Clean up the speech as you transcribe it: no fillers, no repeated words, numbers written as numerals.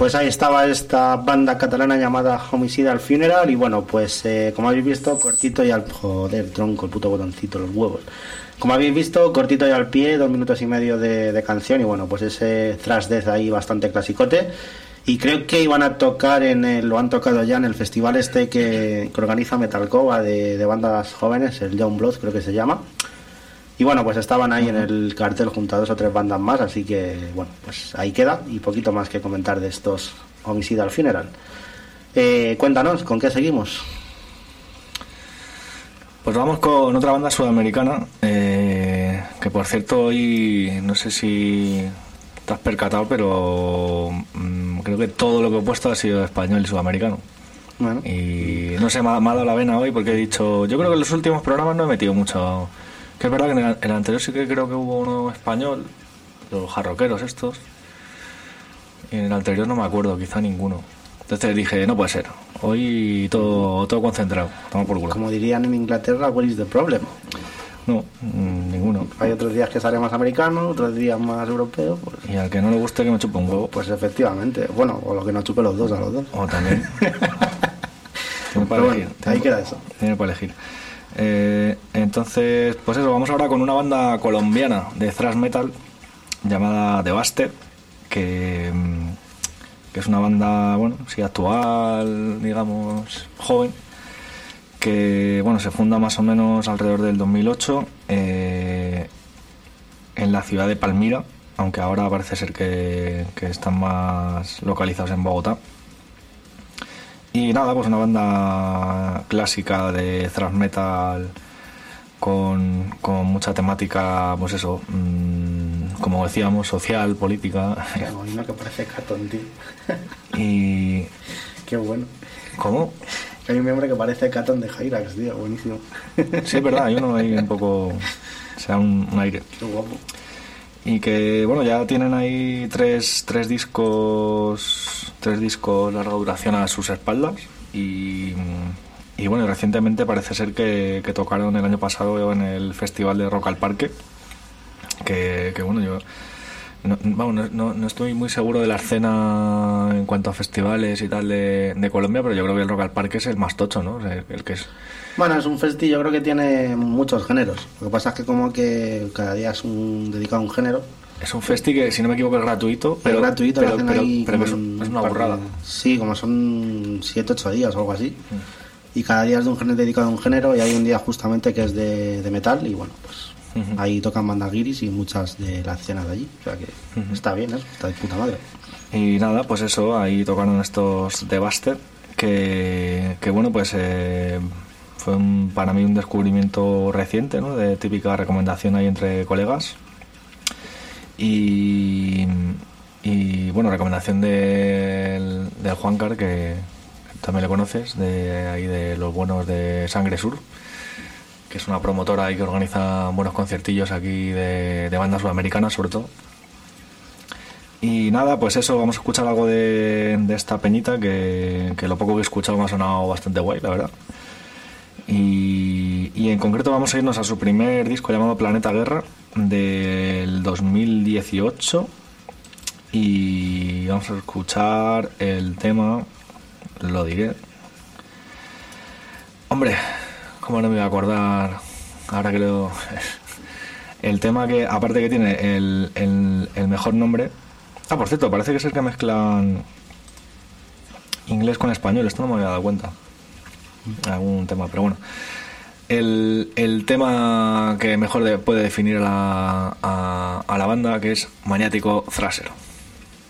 Pues ahí estaba esta banda catalana llamada Homicidal Funeral y bueno, pues como habéis visto, cortito y al... Joder, tronco, el puto botoncito, los huevos. Como habéis visto, cortito y al pie, 2 minutos y medio de canción y bueno, pues ese thrash death ahí bastante clasicote. Y creo que iban a tocar lo han tocado ya en el festival este que organiza Metalcova de bandas jóvenes, el Young Blood creo que se llama. Y bueno, pues estaban ahí en el cartel junto a 2 o 3 bandas más, así que bueno, pues ahí queda y poquito más que comentar de estos Homicidal Funeral. Cuéntanos, ¿con qué seguimos? Pues vamos con otra banda sudamericana, que por cierto hoy, no sé si te has percatado, pero creo que todo lo que he puesto ha sido español y sudamericano. Bueno. Y no sé, me ha dado la vena hoy porque he dicho, yo creo que en los últimos programas no he metido mucho... Que es verdad que en el anterior sí que creo que hubo uno español, los jarroqueros estos, y en el anterior no me acuerdo, quizá ninguno. Entonces dije, no puede ser, hoy todo concentrado, toma por culo. Como dirían en Inglaterra, what is the problem? No, ninguno. Hay otros días que sale más americano, otros días más europeo. Pues... Y al que no le guste que me chupe un huevo. Pues efectivamente, bueno, o lo que nos chupe los dos a los dos. O también. Tiene para elegir. Bueno, ahí queda eso. Tiene para elegir. Entonces, pues eso, vamos ahora con una banda colombiana de thrash metal llamada The Bastard, que es una banda, bueno, sí, actual, digamos, joven, que, bueno, se funda más o menos alrededor del 2008 en la ciudad de Palmira, aunque ahora parece ser que están más localizados en Bogotá. Y nada, pues una banda clásica de thrash metal con mucha temática, pues eso, como decíamos, social, política. Qué bueno, que parece Catón, tío. Y... Qué bueno. ¿Cómo? Que hay un miembro que parece Catón de Hyrax, tío, buenísimo. Sí, es verdad, hay uno ahí un poco... O sea, un aire. Qué guapo. Y que, bueno, ya tienen ahí tres discos larga duración a sus espaldas y bueno, recientemente parece ser que tocaron el año pasado en el Festival de Rock al Parque, que bueno, yo no estoy muy seguro de la escena en cuanto a festivales y tal de Colombia, pero yo creo que el Rock al Parque es el más tocho, ¿no? O sea, el que es... Bueno, es un festi, yo creo que tiene muchos géneros. Lo que pasa es que como que cada día es dedicado a un género. Es un festi que, si no me equivoco, es gratuito, pero es gratuito, pero es una burrada. Sí, como son 7-8 días o algo así. Y cada día es de un género dedicado a un género y hay un día justamente que es de metal y bueno, pues ahí tocan bandas guiris y muchas de las escenas de allí. O sea que está bien, está de puta madre. Y nada, pues eso, ahí tocaron estos The Bastard, que bueno, pues... fue para mí un descubrimiento reciente, ¿no? De típica recomendación ahí entre colegas. Y bueno, recomendación del Juancar, que también le conoces, de ahí de los buenos de Sangre Sur, que es una promotora ahí que organiza buenos conciertillos aquí de bandas sudamericanas sobre todo. Y nada, pues eso, vamos a escuchar algo de esta peñita que lo poco que he escuchado me ha sonado bastante guay, la verdad. Y en concreto vamos a irnos a su primer disco llamado Planeta Guerra del 2018 y vamos a escuchar el tema, lo diré, hombre, cómo no me voy a acordar ahora que el tema, que aparte que tiene el mejor nombre. Por cierto, parece que es el que mezclan inglés con español, esto no me había dado cuenta. Algún tema, pero bueno, el tema que mejor puede definir a la banda, que es Maniático Thrasher.